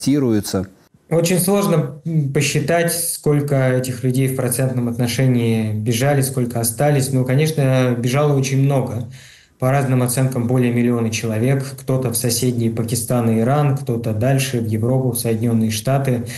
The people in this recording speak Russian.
Очень сложно посчитать, сколько этих людей в процентном отношении бежали, сколько остались. Ну, конечно, бежало очень много. По разным оценкам, более миллиона человек. Кто-то в соседние Пакистан и Иран, кто-то дальше, в Европу, в Соединенные Штаты.